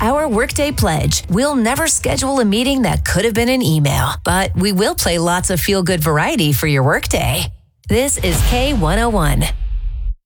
our Workday Pledge. We'll never schedule a meeting that could have been an email, but we will play lots of feel-good variety for your workday. This is K101.